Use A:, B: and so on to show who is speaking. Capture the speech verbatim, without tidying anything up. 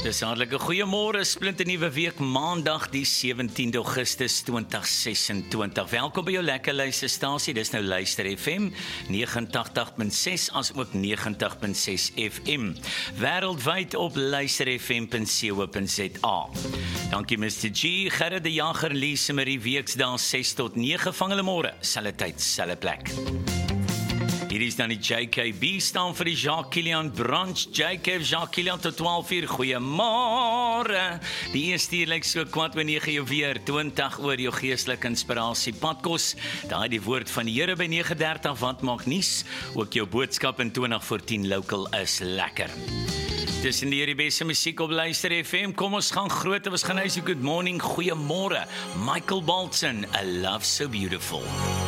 A: Dis hartlike goeiemôre, splinternuwe week, maandag die sewentiende Augustus tweeduisend ses en twintig. Welkom by jou lekker luisterstasie, dis nou Luister F M nege agt punt ses as ook nege tig punt ses F M. Wêreldwyd op luister f m punt co punt za. Dankie mister G, Gerrit die Jager, Lise Marie, weksdae ses tot nege, vang hulle môre, selfde tyd, selfde plek. Hier is dan die J K B, staan vir die Jacques Kilian Branch. J K Jacques Kilian tot twaalf uur, goeiemôre. Die eerste uur lyk so kwart oor nege jou weer, twintig oor jou geestelike inspirasie. Padkos, daai die woord van die Here by nege dertig, wat maak nuus? Ook jou boodskap in twintig voor tien local is lekker. Tussen die die beste musiek op Luister F M, kom ons gaan groot, ons gaan huis, good morning, goeiemôre. Michael Bolton, A Love So Beautiful.